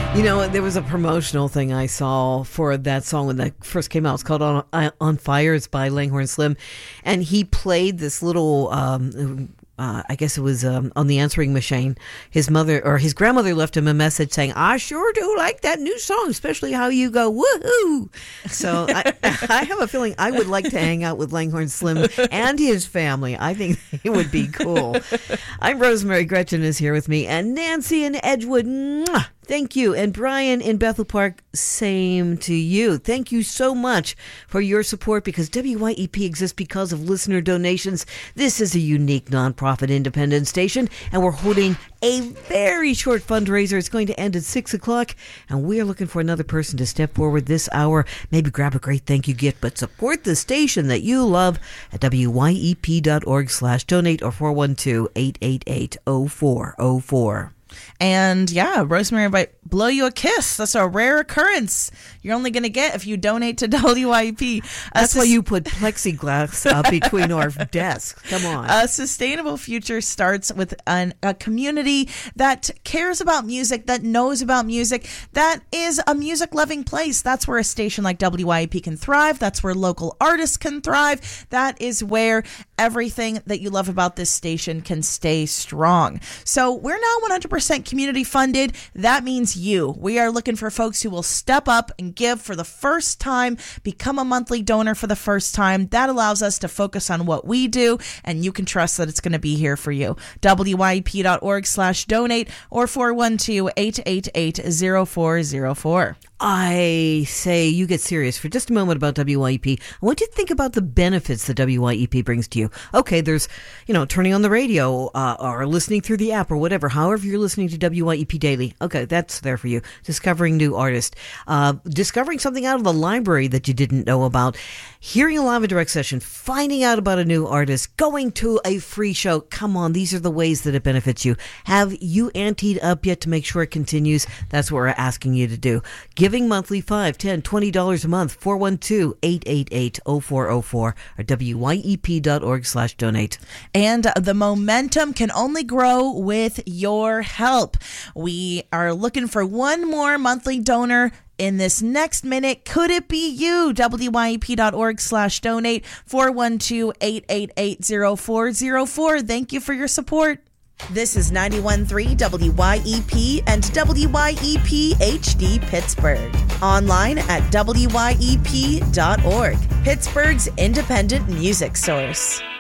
You know, there was a promotional thing I saw for that song when that first came out. It's called On Fire. It's by Langhorne Slim. And he played this little, I guess it was on the answering machine. His mother or his grandmother left him a message saying, I sure do like that new song, especially how you go, woohoo. So I have a feeling I would like to hang out with Langhorne Slim and his family. I think it would be cool. I'm Rosemary. Gretchen is here with me. And Nancy in Edgewood. Mwah! Thank you. And Brian in Bethel Park, same to you. Thank you so much for your support because WYEP exists because of listener donations. This is a unique nonprofit independent station, and we're holding a very short fundraiser. It's going to end at 6 o'clock, and we are looking for another person to step forward this hour. Maybe grab a great thank you gift, but support the station that you love at wyep.org/donate or 412-888-0404. And yeah, Rosemary might blow you a kiss. That's a rare occurrence. You're only going to get if you donate to WYEP. That's why you put plexiglass between our desks. Come on. A sustainable future starts with a community that cares about music, that knows about music, that is a music-loving place. That's where a station like WYEP can thrive. That's where local artists can thrive. That is where everything that you love about this station can stay strong. So we're now 100% community funded. That means you. We are looking for folks who will step up and give for the first time, become a monthly donor for the first time. That allows us to focus on what we do, and you can trust that it's going to be here for you. WYEP.org/donate or 412-888-0404. I say you get serious for just a moment about WYEP. I want you to think about the benefits that WYEP brings to you. Okay, there's, turning on the radio or listening through the app or whatever, however you're listening to WYEP Daily. Okay, that's there for you. Discovering new artists. Discovering something out of the library that you didn't know about. Hearing a live and direct session. Finding out about a new artist. Going to a free show. Come on, these are the ways that it benefits you. Have you anteed up yet to make sure it continues? That's what we're asking you to do. Giving monthly $5, $10, $20 a month, 412-888-0404 or wyep.org/donate. And the momentum can only grow with your help. We are looking for one more monthly donor in this next minute. Could it be you? wyep.org/donate, 412-888-0404. Thank you for your support. This is 91.3 WYEP and WYEP HD Pittsburgh. Online at wyep.org, Pittsburgh's independent music source.